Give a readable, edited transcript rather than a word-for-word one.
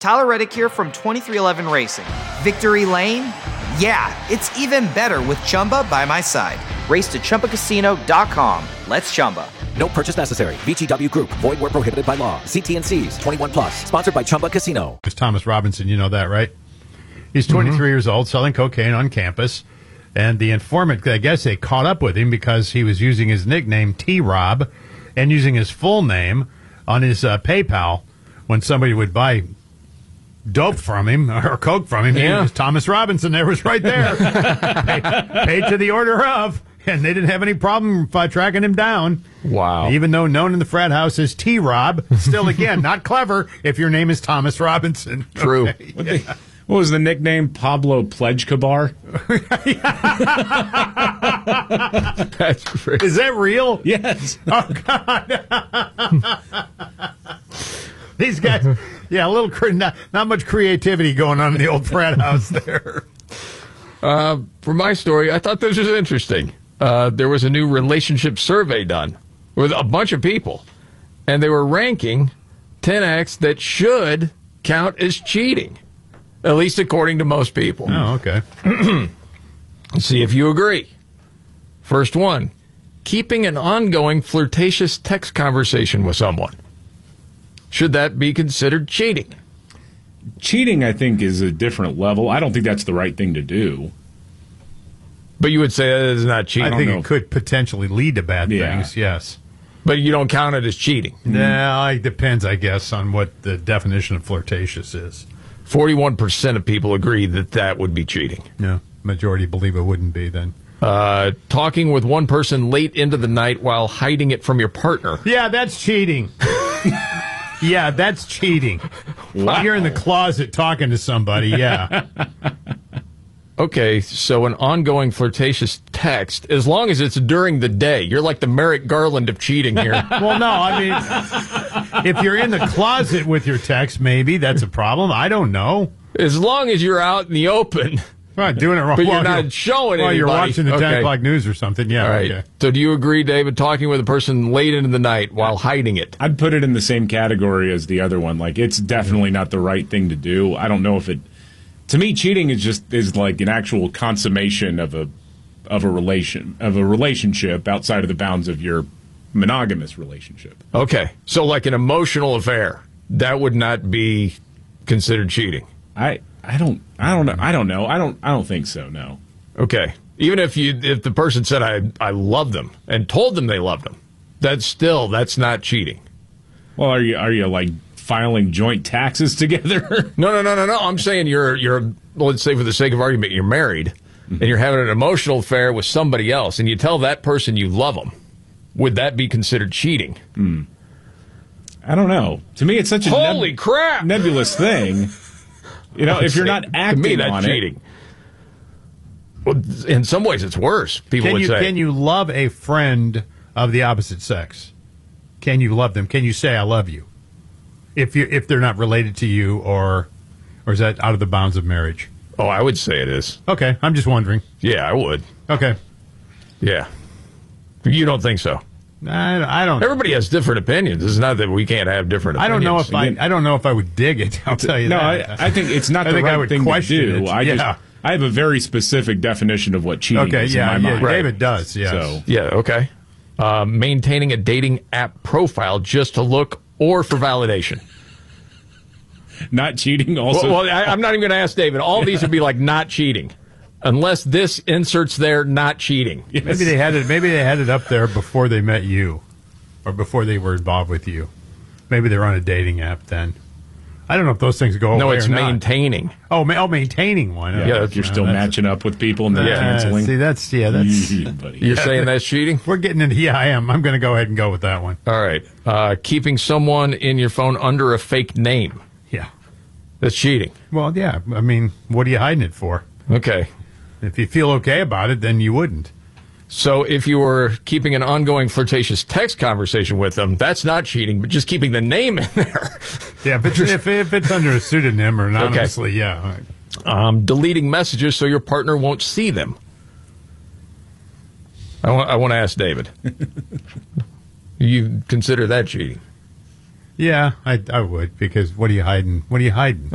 Tyler Reddick here from 2311 Racing. Victory Lane? Yeah, it's even better with Chumba by my side. Race to ChumbaCasino.com. Let's Chumba. No purchase necessary. VGW Group. Void where prohibited by law. See T&Cs. 21 plus. Sponsored by Chumba Casino. It's Thomas Robinson. You know that, right? He's 23 years old, selling cocaine on campus. And the informant, I guess they caught up with him because he was using his nickname T-Rob and using his full name on his PayPal when somebody would buy dope from him or coke from him. Yeah. He was Thomas Robinson. There was right there. paid to the order of. And they didn't have any problem tracking him down. Wow. Even though known in the frat house as T-Rob, still, again, not clever if your name is Thomas Robinson. True. Okay. What was the nickname? Pablo Pledgekabar? That's great. Is that real? Yes. Oh, God. These guys, yeah, a little, not much creativity going on in the old frat house there. For my story, I thought this was interesting. There was a new relationship survey done with a bunch of people, and they were ranking 10 acts that should count as cheating, at least according to most people. Oh, okay. Let's see if you agree. First one, keeping an ongoing flirtatious text conversation with someone. Should that be considered cheating? Cheating, I think, is a different level. I don't think that's the right thing to do. But you would say that is not cheating. I think know. it could potentially lead to bad things, yes. But you don't count it as cheating. No, it depends, I guess, on what the definition of flirtatious is. 41% of people agree that that would be cheating. No, majority believe it wouldn't be then. Talking with one person late into the night while hiding it from your partner. Yeah, that's cheating. Yeah, that's cheating. Wow. You're in the closet talking to somebody, yeah. Okay, so an ongoing flirtatious text, as long as it's during the day. You're like the Merrick Garland of cheating here. Well, no, I mean, if you're in the closet with your text, maybe that's a problem. I don't know. As long as you're out in the open. Not doing it wrong. But you're not showing while anybody. you're watching the 10 Okay. o'clock news or something, yeah. All right. Okay. So do you agree, David, talking with a person late into the night while hiding it? I'd put it in the same category as the other one. Like, it's definitely not the right thing to do. I don't know if it... To me, cheating is like an actual consummation of a relationship outside of the bounds of your monogamous relationship. Okay. So like an emotional affair, that would not be considered cheating. I don't know. I don't think so. No. Okay. Even if the person said I love them and told them they loved them, that's not cheating. Well, are you like filing joint taxes together? No. I'm saying you're let's say for the sake of argument, you're married and you're having an emotional affair with somebody else, and you tell that person you love them. Would that be considered cheating? I don't know. To me, it's such a Holy crap! nebulous thing. You know, if you're not acting to me, that's on cheating. Well, in some ways, it's worse. People would say. Can you love a friend of the opposite sex? Can you love them? Can you say I love you? If they're not related to you, or is that out of the bounds of marriage? Oh, I would say it is. Okay, I'm just wondering. Yeah, I would. Okay, Yeah. You don't think so? I don't. Everybody has different opinions. It's not that we can't have different I opinions. don't know if I don't know if I would dig it. I'll tell you No, that. I think it's not I the think I right would thing to question do. it. I have a very specific definition of what cheating Okay, is yeah, in my yeah. mind. David does. Yes. So Yeah, okay. Maintaining a dating app profile just to look or for validation. not cheating also. Well, I'm not even going to ask David. All these would be like not cheating. Unless this inserts there, not cheating. Yes. Maybe they had it up there before they met you, or before they were involved with you. Maybe they were on a dating app then. I don't know if those things go away. No, it's or not. maintaining. Maintaining one. Yeah, Yeah, if you're still matching up with people and then canceling. See, that's buddy. You're saying that's cheating? we're getting into. Yeah, I am. I'm going to go ahead and go with that one. All right. Keeping someone in your phone under a fake name. Yeah. That's cheating. Well, yeah. I mean, what are you hiding it for? Okay. If you feel okay about it, then you wouldn't. So if you were keeping an ongoing flirtatious text conversation with them, that's not cheating, but just keeping the name in there. Yeah, if it's under a pseudonym or anonymously, yeah. Deleting messages so your partner won't see them. I want to ask David. You consider that cheating? Yeah, I would, because what are you hiding? What are you hiding?